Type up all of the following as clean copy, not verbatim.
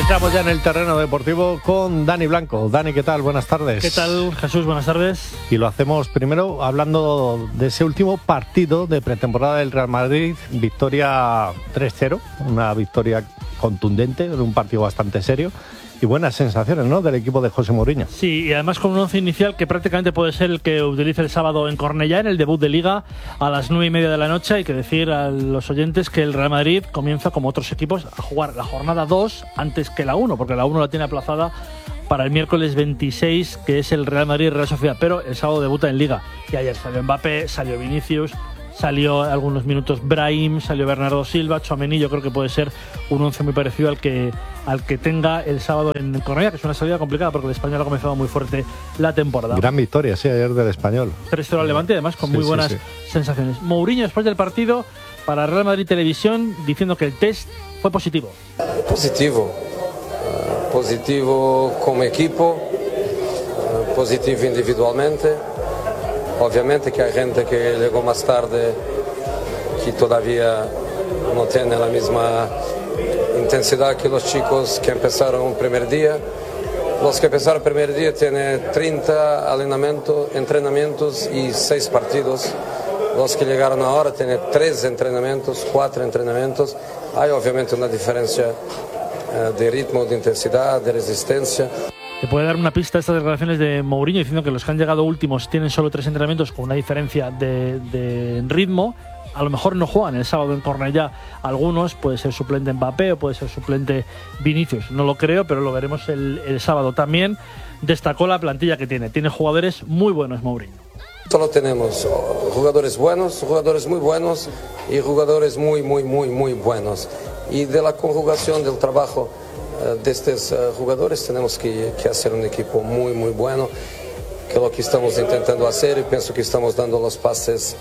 Entramos ya en el terreno deportivo con Dani Blanco. Dani, ¿qué tal? Buenas tardes. ¿Qué tal, Jesús? Buenas tardes. Y lo hacemos primero hablando de ese último partido de pretemporada del Real Madrid. Victoria 3-0, una victoria contundente, en un partido bastante serio. Y buenas sensaciones, ¿no?, del equipo de José Mourinho. Sí, y además con un once inicial que prácticamente puede ser el que utilice el sábado en Cornellá, en el debut de Liga, a las 9:30 de la noche. Hay que decir a los oyentes que el Real Madrid comienza, como otros equipos, a jugar la jornada 2 antes que la 1, porque la 1 la tiene aplazada para el miércoles 26, que es el Real Madrid-Real Sociedad, pero el sábado debuta en Liga. Y ayer salió Mbappé, salió Vinicius, salió algunos minutos Brahim, salió Bernardo Silva, Tchouaméni. Yo creo que puede ser un once muy parecido al que tenga el sábado en Cornellá, que es una salida complicada porque el Español ha comenzado muy fuerte la temporada. Gran victoria, sí, ayer del Español. 3-0 al Levante, además con muy buenas sensaciones. Mourinho, después del partido, para Real Madrid Televisión, diciendo que el test fue positivo. Positivo como equipo, positivo individualmente. Obviamente que hay gente que llegó más tarde que todavía no tiene la misma intensidad que los chicos que empezaron el primer día. Los que empezaron el primer día tienen 30 entrenamientos y 6 partidos. Los que llegaron ahora tienen 3 entrenamientos, 4 entrenamientos. Hay obviamente una diferencia de ritmo, de intensidad, de resistencia. ¿Te puede dar una pista estas declaraciones de Mourinho diciendo que los que han llegado últimos tienen solo 3 entrenamientos con una diferencia de ritmo? A lo mejor no juegan el sábado en Cornellá algunos, puede ser suplente Mbappé o puede ser suplente Vinicius. No lo creo, pero lo veremos el sábado. También destacó la plantilla que tiene jugadores muy buenos Mourinho. Solo tenemos jugadores buenos, jugadores muy buenos y jugadores muy buenos. Y de la conjugación del trabajo de estos jugadores tenemos que hacer un equipo muy bueno, que es lo que estamos intentando hacer, y pienso que estamos dando los pases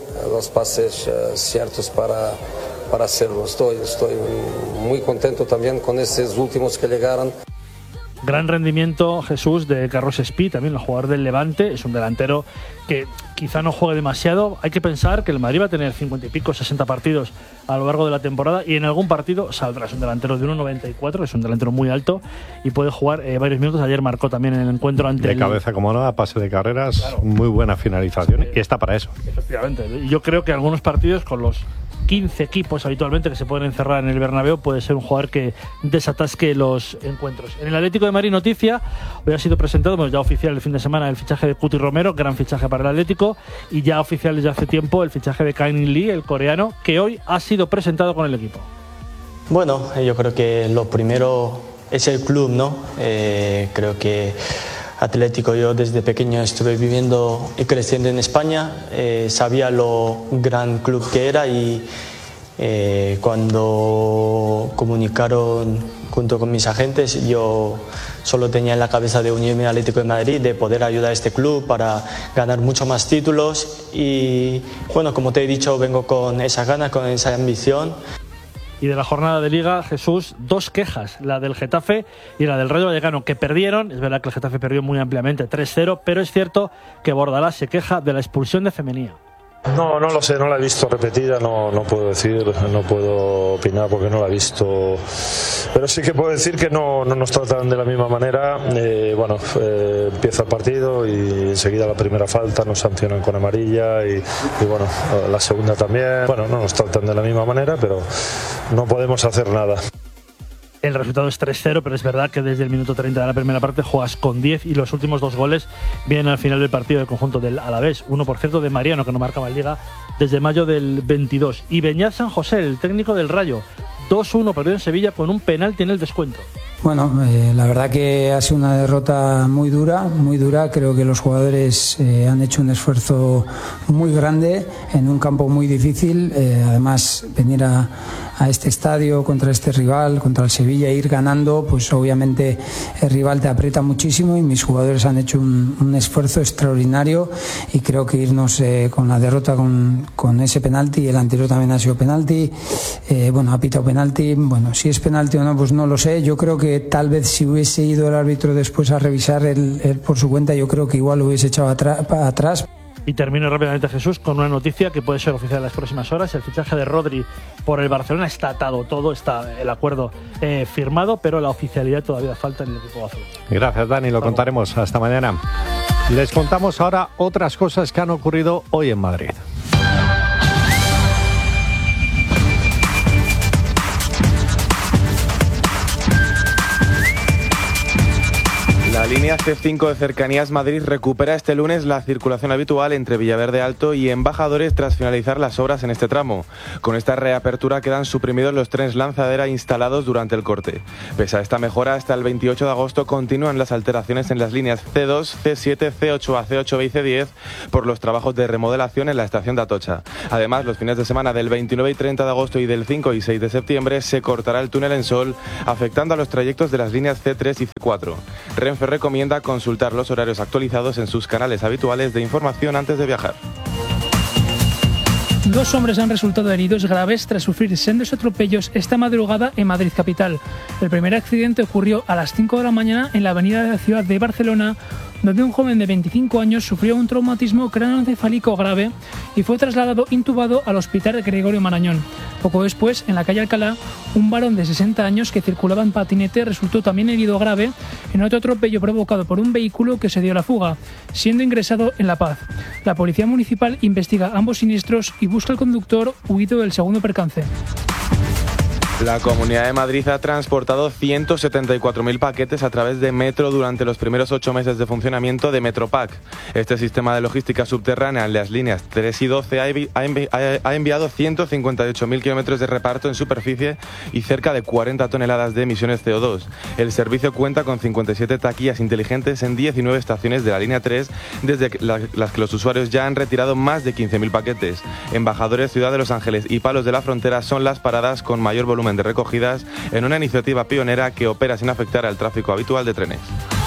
ciertos para hacerlo. Estoy muy contento también con esos últimos que llegaron. Gran rendimiento, Jesús, de Carlos Espí, también el jugador del Levante. Es un delantero que quizá no juegue demasiado. Hay que pensar que el Madrid va a tener 50 y pico, 60 partidos a lo largo de la temporada, y en algún partido saldrá. Es un delantero de 1,94, es un delantero muy alto y puede jugar varios minutos. Ayer marcó también en el encuentro ante de cabeza, como no, a pase de carreras, claro. Muy buena finalización, y está para eso. Efectivamente. Yo creo que algunos partidos con los 15 equipos habitualmente que se pueden encerrar en el Bernabéu puede ser un jugador que desatasque los encuentros. En el Atlético de Madrid, noticia, hoy ha sido presentado, ya oficial el fin de semana, el fichaje de Cuti Romero, gran fichaje para el Atlético, y ya oficial desde hace tiempo el fichaje de Kang-in Lee, el coreano, que hoy ha sido presentado con el equipo. Bueno, yo creo que lo primero es el club, ¿no? Creo que Atlético, yo desde pequeño estuve viviendo y creciendo en España, sabía lo gran club que era, y cuando comunicaron junto con mis agentes, yo solo tenía en la cabeza de unirme al Atlético de Madrid, de poder ayudar a este club para ganar muchos más títulos, y bueno, como te he dicho, vengo con esa ganas, con esa ambición. Y de la jornada de Liga, Jesús, 2 quejas, la del Getafe y la del Rayo Vallecano, que perdieron. Es verdad que el Getafe perdió muy ampliamente, 3-0, pero es cierto que Bordalás se queja de la expulsión de Femenía. No lo sé, no la he visto repetida, no puedo decir, no puedo opinar porque no la he visto, pero sí que puedo decir que no nos tratan de la misma manera. Empieza el partido y enseguida la primera falta nos sancionan con amarilla, y bueno, la segunda también. Bueno, no nos tratan de la misma manera, pero no podemos hacer nada. El resultado es 3-0, pero es verdad que desde el minuto 30 de la primera parte juegas con 10, y los últimos 2 goles vienen al final del partido del conjunto del Alavés. Uno, por cierto, de Mariano, que no marcaba en Liga desde mayo del 22. Y Beñat San José, el técnico del Rayo, 2-1 perdió en Sevilla con un penalti en el descuento. Bueno, la verdad que ha sido una derrota muy dura. Creo que los jugadores han hecho un esfuerzo muy grande en un campo muy difícil. Además, venir a este estadio contra este rival, contra el Sevilla, e ir ganando, pues obviamente el rival te aprieta muchísimo, y mis jugadores han hecho un esfuerzo extraordinario, y creo que irnos con la derrota con ese penalti, el anterior también ha sido penalti, ha pitado penalti, bueno, si es penalti o no, pues no lo sé. Yo creo que tal vez si hubiese ido el árbitro después a revisar él por su cuenta, yo creo que igual lo hubiese echado atrás. Y termino rápidamente, Jesús, con una noticia que puede ser oficial en las próximas horas. El fichaje de Rodri por el Barcelona está atado todo, está el acuerdo firmado, pero la oficialidad todavía falta en el equipo azul. Gracias, Dani, lo contaremos. Hasta mañana. Les contamos ahora otras cosas que han ocurrido hoy en Madrid. La línea C5 de Cercanías Madrid recupera este lunes la circulación habitual entre Villaverde Alto y Embajadores tras finalizar las obras en este tramo. Con esta reapertura quedan suprimidos los trenes lanzadera instalados durante el corte. Pese a esta mejora, hasta el 28 de agosto continúan las alteraciones en las líneas C2, C7, C8A, C8B y C10 por los trabajos de remodelación en la estación de Atocha. Además, los fines de semana del 29 y 30 de agosto y del 5 y 6 de septiembre se cortará el túnel en Sol, afectando a los trayectos de las líneas C3 y C4. Renfe recomienda consultar los horarios actualizados en sus canales habituales de información antes de viajar. 2 hombres han resultado heridos graves tras sufrir sendos atropellos esta madrugada en Madrid capital. El primer accidente ocurrió a las 5 de la mañana en la avenida de la ciudad de Barcelona, donde un joven de 25 años sufrió un traumatismo craneoencefálico grave y fue trasladado intubado al hospital Gregorio Marañón. Poco después, en la calle Alcalá, un varón de 60 años que circulaba en patinete resultó también herido grave en otro atropello provocado por un vehículo que se dio a la fuga, siendo ingresado en La Paz. La policía municipal investiga ambos siniestros y busca al conductor huido del segundo percance. La Comunidad de Madrid ha transportado 174.000 paquetes a través de metro durante los primeros 8 meses de funcionamiento de Metropack. Este sistema de logística subterránea en las líneas 3 y 12 ha enviado 158.000 kilómetros de reparto en superficie y cerca de 40 toneladas de emisiones CO2. El servicio cuenta con 57 taquillas inteligentes en 19 estaciones de la línea 3, desde las que los usuarios ya han retirado más de 15.000 paquetes. Embajadores, Ciudad de Los Ángeles y Palos de la Frontera son las paradas con mayor volumen de recogidas en una iniciativa pionera que opera sin afectar al tráfico habitual de trenes.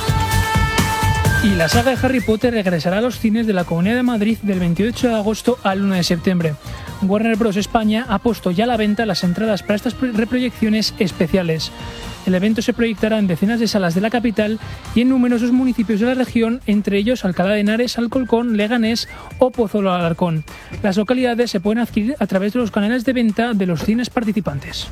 Y la saga de Harry Potter regresará a los cines de la Comunidad de Madrid del 28 de agosto al 1 de septiembre. Warner Bros. España ha puesto ya a la venta las entradas para estas reproyecciones especiales. El evento se proyectará en decenas de salas de la capital y en numerosos municipios de la región, entre ellos Alcalá de Henares, Alcorcón, Leganés o Pozuelo de Alarcón. Las localidades se pueden adquirir a través de los canales de venta de los cines participantes.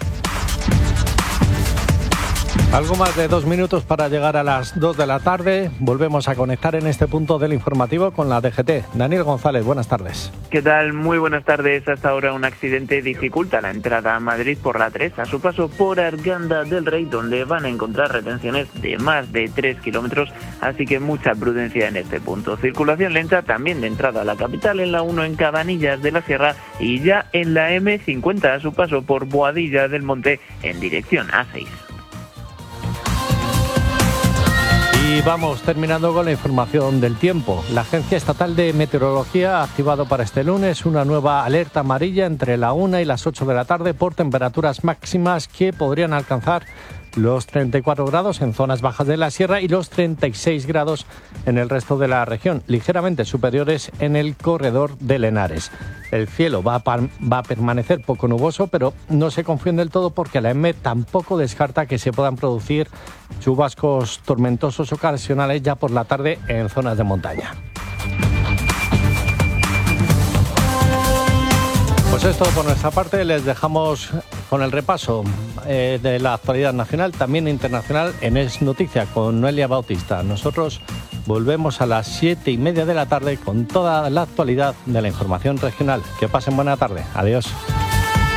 Algo más de 2 minutos para llegar a las 2 de la tarde. Volvemos a conectar en este punto del informativo con la DGT. Daniel González, buenas tardes. ¿Qué tal? Muy buenas tardes. Hasta ahora un accidente dificulta la entrada a Madrid por la 3 a su paso por Arganda del Rey, donde van a encontrar retenciones de más de 3 kilómetros, así que mucha prudencia en este punto. Circulación lenta también de entrada a la capital en la 1 en Cabanillas de la Sierra y ya en la M50 a su paso por Boadilla del Monte en dirección A6. Y vamos terminando con la información del tiempo. La Agencia Estatal de Meteorología ha activado para este lunes una nueva alerta amarilla entre la 1 y las 8 de la tarde por temperaturas máximas que podrían alcanzar los 34 grados en zonas bajas de la sierra y los 36 grados en el resto de la región, ligeramente superiores en el corredor de Henares. El cielo va a permanecer poco nuboso, pero no se confíen del todo porque la EMET tampoco descarta que se puedan producir chubascos tormentosos ocasionales ya por la tarde en zonas de montaña. Pues es todo por nuestra parte. Les dejamos con el repaso de la actualidad nacional, también internacional, en Es Noticia con Noelia Bautista. Nosotros volvemos a las 7:30 de la tarde con toda la actualidad de la información regional. Que pasen buena tarde. Adiós.